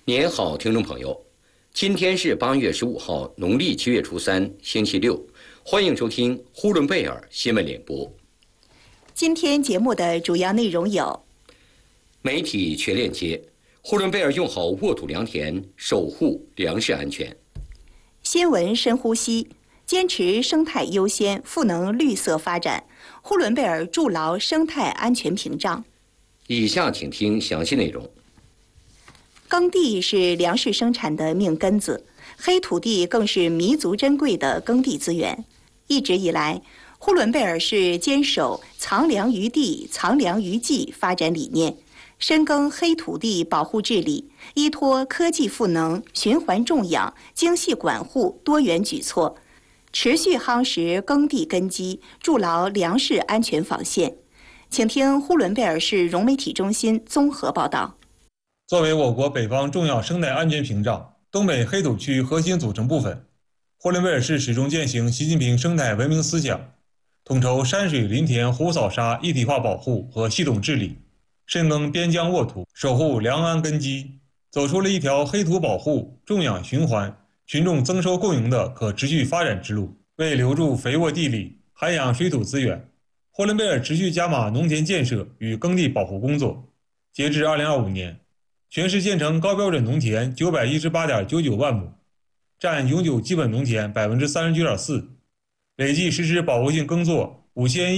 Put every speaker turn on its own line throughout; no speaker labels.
您好，听众朋友，今天是8月15号，农历7月初3，星期六，欢迎收听呼伦贝尔新闻联播。
今天节目的主要内容有：
媒体全链接，呼伦贝尔用好沃土良田，守护粮食安全；
新闻深呼吸，坚持生态优先，赋能绿色发展，呼伦贝尔筑牢生态安全屏障。
以下请听详细内容。
耕地是粮食生产的命根子，黑土地更是弥足珍贵的耕地资源。一直以来，呼伦贝尔市坚守藏粮于地、藏粮于技发展理念，深耕黑土地保护治理，依托科技赋能、循环种养、精细管护多元举措，持续夯实耕地根基，筑牢粮食安全防线。请听呼伦贝尔市融媒体中心综合报道。
作为我国北方重要生态安全屏障、东北黑土区核心组成部分，呼伦贝尔市始终践行习近平生态文明思想，统筹山水林田湖草沙一体化保护和系统治理，深耕边疆沃土，守护粮安根基，走出了一条黑土保护、种养循环、群众增收共赢的可持续发展之路。为留住肥沃地理、涵养水土资源，呼伦贝尔持续加码农田建设与耕地保护工作。截至2025年，全市建成高标准农田918.99万亩，占永久基本农田39.4%，累计实施保护性耕作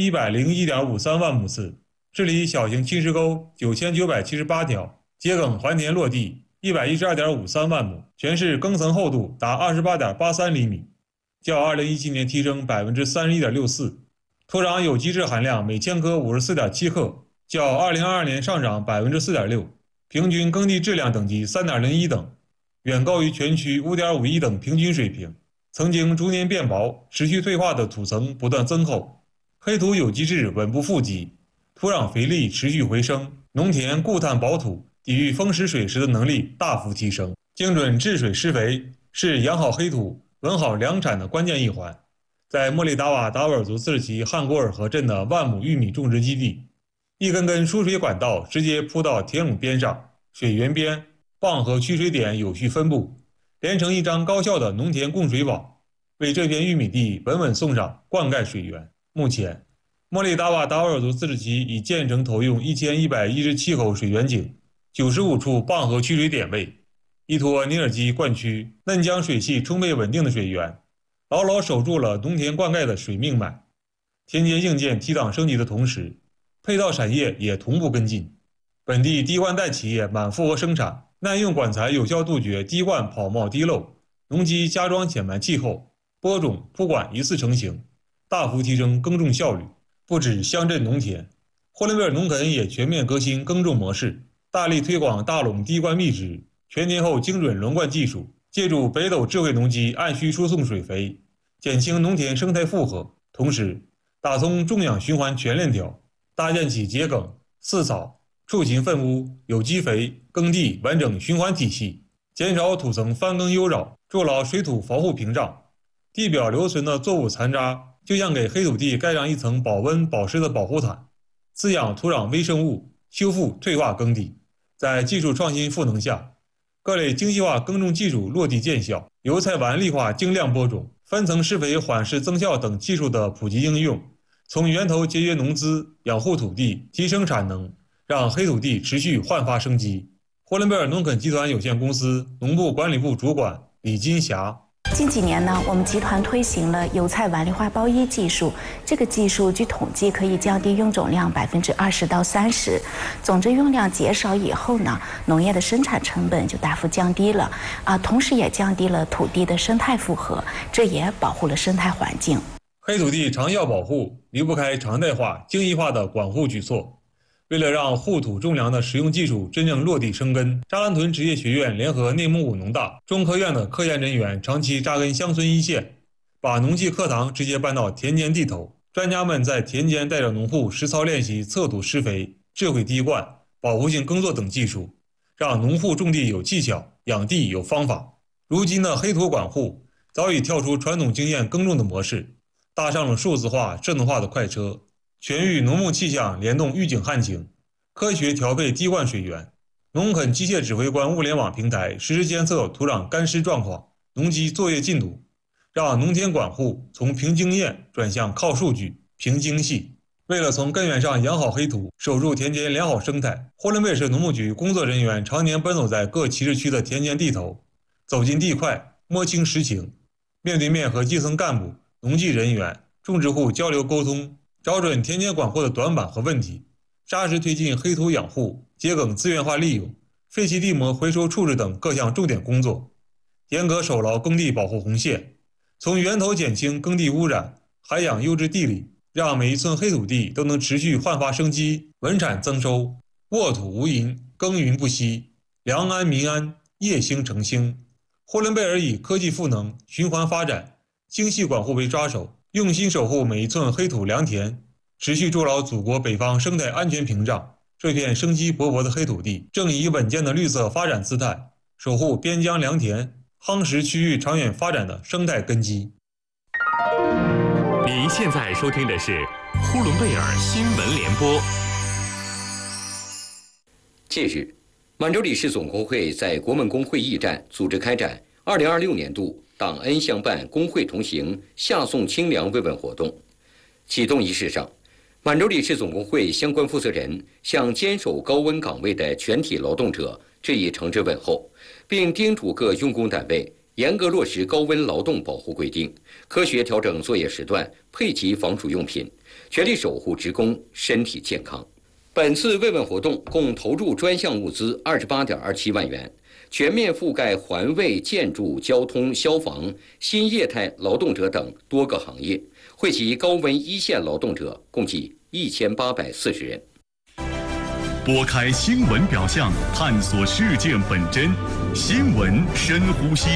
5101.53万亩次，治理小型侵蚀沟9978条，秸埂还田落地112.53万亩，全市耕层厚度达28.83厘米，较2017年提升31.64%，土壤有机质含量每千克54.7克，较2022年上涨4.6%。平均耕地质量等级3.01等，远高于全区5.51等平均水平。曾经逐年变薄、持续退化的土层不断增厚，黑土有机质稳步富集，土壤肥力持续回升，农田固碳保土、抵御风蚀水蚀的能力大幅提升。精准治水施肥是养好黑土、稳好粮产的关键一环。在莫里达瓦达斡尔族自治旗汉果尔河镇的万亩玉米种植基地，一根根输水管道直接铺到田垄边上，水源边、泵和取水点有序分布，连成一张高效的农田供水网，为这片玉米地稳稳送上灌溉水源。目前，莫里达瓦达斡尔族自治旗已建成投用1117口水源井，95处泵和取水点位，依托尼尔基灌区，嫩江水系充沛稳定的水源，牢牢守住了农田灌溉的水命脉。田间硬件提档升级的同时，配套产业也同步跟进，本地滴灌带企业满负荷生产，耐用管材有效杜绝滴灌跑冒滴漏，农机加装浅埋气候，播种铺管一次成型，大幅提升耕种效率。不止乡镇农田，呼伦贝尔农垦也全面革新耕种模式，大力推广大垄滴灌密植、全天候精准轮灌技术，借助北斗智慧农机按需输送水肥，减轻农田生态负荷，同时打通种养循环全链条，搭建起秸埂、饲草、畜禽粪污、有机肥、耕地完整循环体系，减少土层翻耕忧扰，筑牢水土防护屏障。地表留存的作物残渣就像给黑土地盖上一层保温保湿的保护毯，滋养土壤微生物，修复退化耕地。在技术创新赋能下，各类精细化耕种技术落地见效，油菜丸粒化精量播种、分层施肥缓释增效等技术的普及应用，从源头节约农资，养护土地，提升产能，让黑土地持续焕发生机。呼伦贝尔农垦集团有限公司农部管理部主管李金霞。
近几年呢，我们集团推行了油菜丸粒化包衣技术，这个技术据统计可以降低用种量20%到30%，总之用量减少以后呢，农业的生产成本就大幅降低了同时也降低了土地的生态负荷，这也保护了生态环境。
黑土地长效保护离不开常态化、精细化的管护举措。为了让护土种粮的实用技术真正落地生根，扎兰屯职业学院联合内蒙古农大、中科院的科研人员长期扎根乡村一线，把农技课堂直接搬到田间地头。专家们在田间带着农户实操练习测土施肥、智慧滴灌、保护性耕作等技术，让农户种地有技巧，养地有方法。如今的黑土管护早已跳出传统经验耕种的模式，搭上了数字化、智能化的快车。全域农牧气象联动预警旱情，科学调配滴灌水源， 农垦机械指挥官物联网平台实时监测土壤干湿状况、农机作业进度，让农田管护从凭经验转向靠数据、凭精细。为了从根源上养好黑土，守住田间良好生态，呼伦贝尔市农牧局工作人员常年奔走在各旗示区的田间地头，走进地块，摸清实情，面对面和基层干部、农技人员、种植户交流沟通，找准田间管护的短板和问题，扎实推进黑土养护、秸秆资源化利用、废弃地膜回收处置等各项重点工作，严格守牢耕地保护红线，从源头减轻耕地污染，涵养优质地力，让每一寸黑土地都能持续焕发生机，稳产增收，沃土无垠，耕耘不息，良安民安，业兴成兴。呼伦贝尔以科技赋能、循环发展、精细管护为抓手，用心守护每一寸黑土良田，持续筑牢祖国北方生态安全屏障。这片生机勃勃的黑土地正以稳健的绿色发展姿态，守护边疆良田，夯实区域长远发展的生态根基。
您现在收听的是呼伦贝尔新闻联播。
近日，满洲里市总工会在国门宫会议站组织开展2026年度党恩相伴工会同行下送清凉慰问活动。启动仪式上，满洲里市总工会相关负责人向坚守高温岗位的全体劳动者致以诚挚问候，并叮嘱各用工单位严格落实高温劳动保护规定，科学调整作业时段，配齐防暑用品，全力守护职工身体健康。本次慰问活动共投入专项物资28.27万元，全面覆盖环卫、建筑、交通、消防、新业态劳动者等多个行业，惠及高温一线劳动者共计1840人。
拨开新闻表象，探索事件本真，新闻深呼吸。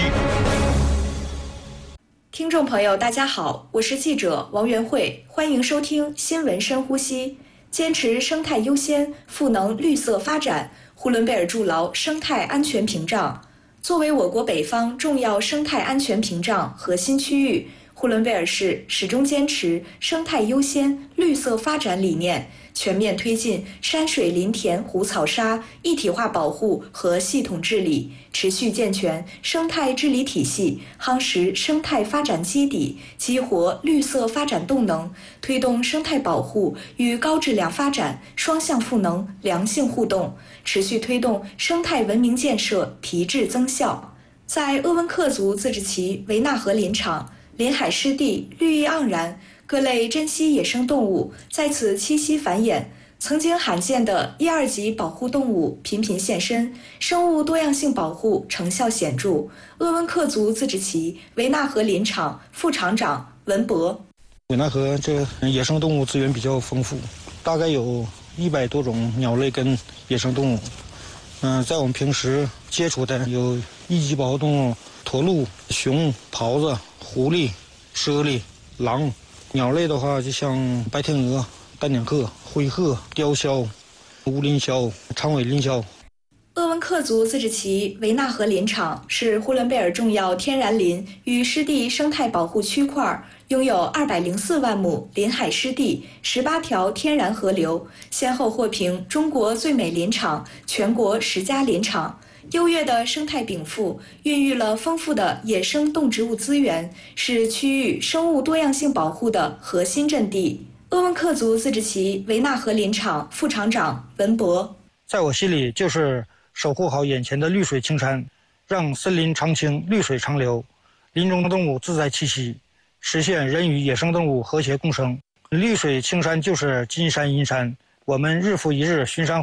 听众朋友，大家好，我是记者王元慧，欢迎收听新闻深呼吸。坚持生态优先，赋能绿色发展，呼伦贝尔筑牢生态安全屏障。作为我国北方重要生态安全屏障核心区域，呼伦贝尔市始终坚持生态优先、绿色发展理念，全面推进山水林田湖草沙一体化保护和系统治理，持续健全生态治理体系，夯实生态发展基底，激活绿色发展动能，推动生态保护与高质量发展双向赋能、良性互动，持续推动生态文明建设提质增效。在鄂温克族自治旗维纳河林场，林海湿地绿意盎然，各类珍稀野生动物在此栖息繁衍，曾经罕见的1、2级保护动物频频现身，生物多样性保护成效显著。鄂温克族自治旗维纳河林场副场长文博：
维纳河这野生动物资源比较丰富，大概有100多种鸟类跟野生动物。在我们平时接触的有1级保护动物驼鹿、熊、狍子、狐狸、猞猁、狼。鸟类的话，就像白天鹅、丹顶鹤、灰鹤、雕鸮、乌林鸮、长尾林鸮。
鄂温克族自治旗维纳河林场是呼伦贝尔重要天然林与湿地生态保护区块，拥有204万亩林海湿地、18条天然河流，先后获评中国最美林场、全国10佳林场。优越的生态禀赋孕育了丰富的野生动植物资源，是区域生物多样性保护的核心阵地。鄂温克族自治旗维纳河林场副场长文博：
在我心里，就是守护好眼前的绿水青山，让森林常青、绿水长流，林中动物自在栖息，实现人与野生动物和谐共生。绿水青山就是金山银山，我们日复一日巡山